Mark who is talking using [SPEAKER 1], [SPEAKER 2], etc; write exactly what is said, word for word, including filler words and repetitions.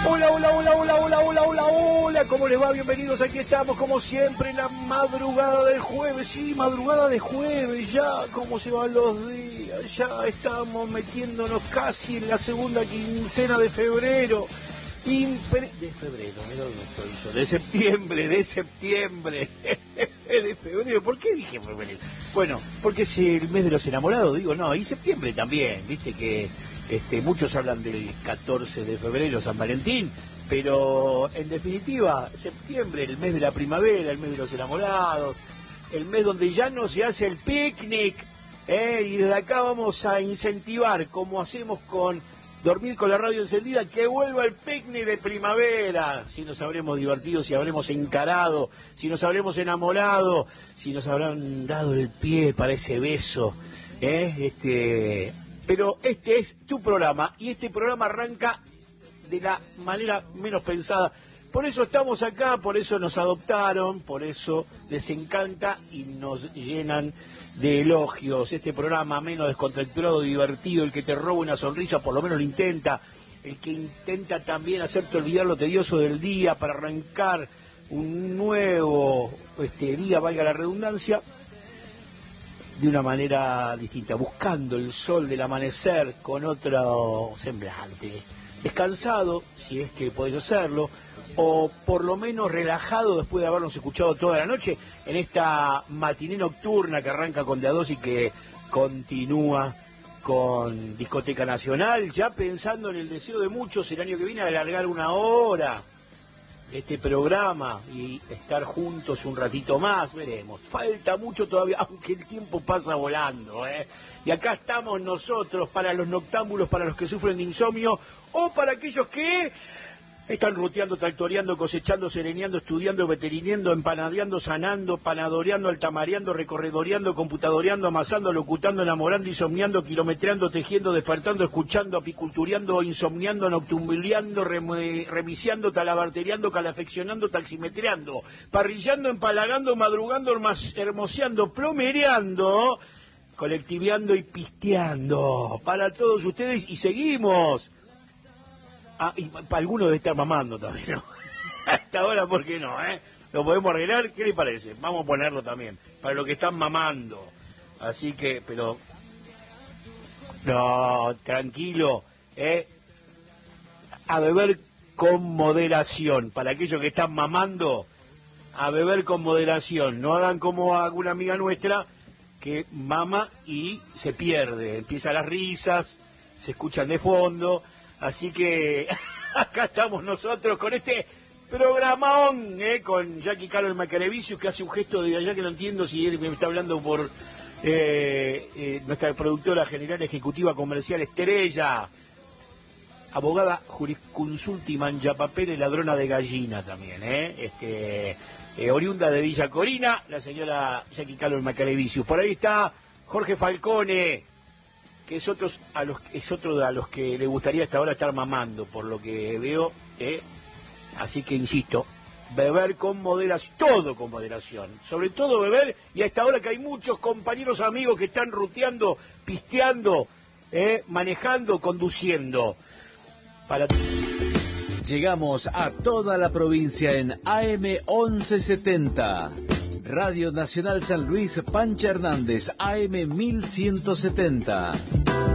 [SPEAKER 1] Hola, hola, hola, hola, hola, hola, hola, hola, ¿cómo les va? Bienvenidos, aquí estamos como siempre en la madrugada del jueves, sí, madrugada de jueves, ya, cómo se van los días, ya estamos metiéndonos casi en la segunda quincena de febrero, Impre... de febrero, mira dónde estoy yo, de septiembre, de septiembre, de febrero, ¿por qué dije febrero? Bueno, porque es el mes de los enamorados, digo, no, y septiembre también, viste que... Este, muchos hablan del catorce de febrero, San Valentín, pero en definitiva, septiembre, el mes de la primavera, el mes de los enamorados, el mes donde ya no se hace el picnic, ¿eh? Y desde acá vamos a incentivar, como hacemos con Dormir con la Radio Encendida, que vuelva el picnic de primavera, si nos habremos divertido, si habremos encarado, si nos habremos enamorado, si nos habrán dado el pie para ese beso, ¿eh? Este... Pero este es tu programa y este programa arranca de la manera menos pensada. Por eso estamos acá, por eso nos adoptaron, por eso les encanta y nos llenan de elogios. Este programa menos descontracturado, divertido, el que te roba una sonrisa, por lo menos lo intenta. El que intenta también hacerte olvidar lo tedioso del día para arrancar un nuevo este día, valga la redundancia, de una manera distinta, buscando el sol del amanecer con otro semblante, descansado, si es que podés hacerlo, o por lo menos relajado después de habernos escuchado toda la noche en esta matiné nocturna que arranca con De A dos y que continúa con Discoteca Nacional, ya pensando en el deseo de muchos el año que viene de alargar una hora este programa y estar juntos un ratito más, veremos. Falta mucho todavía, aunque el tiempo pasa volando, ¿eh? Y acá estamos nosotros para los noctámbulos, para los que sufren de insomnio, o para aquellos que están ruteando, tractoreando, cosechando, sereneando, estudiando, veterineando, empanadeando, sanando, panadoreando, altamareando, recorredoreando, computadoreando, amasando, locutando, enamorando, insomniando, kilometreando, tejiendo, despertando, escuchando, apicultureando, insomniando, noctumbuleando, rem- remiciando, talabarteriando, calafeccionando, taximetreando, parrillando, empalagando, madrugando, hermas- hermoseando, plomereando, colectiveando y pisteando. Para todos ustedes, y seguimos. Ah, y para algunos debe estar mamando también, ¿no? Hasta ahora, ¿por qué no, eh? Lo podemos arreglar, ¿qué les parece? Vamos a ponerlo también, para los que están mamando. Así que, pero... No, tranquilo, ¿eh? A beber con moderación. Para aquellos que están mamando, a beber con moderación. No hagan como alguna amiga nuestra que mama y se pierde. Empiezan las risas, se escuchan de fondo... Así que acá estamos nosotros con este programón, ¿eh? Con Jackie Carol Macarevicius, que hace un gesto de allá que no entiendo si él me está hablando por eh, eh, nuestra productora general ejecutiva comercial Estrella, abogada jurisconsulta y manchapapel y ladrona de gallina también, ¿eh? Este, eh, oriunda de Villa Corina, la señora Jackie Carol Macarevicius. Por ahí está Jorge Falcone, que es otros a los es otro a los que le gustaría hasta ahora estar mamando, por lo que veo, ¿eh? Así que insisto, beber con moderación, todo con moderación, sobre todo beber, y a esta hora que hay muchos compañeros amigos que están ruteando, pisteando, ¿eh? Manejando, conduciendo. Para...
[SPEAKER 2] Llegamos a toda la provincia en A M once setenta. Radio Nacional San Luis, Pancha Hernández, A M mil ciento setenta.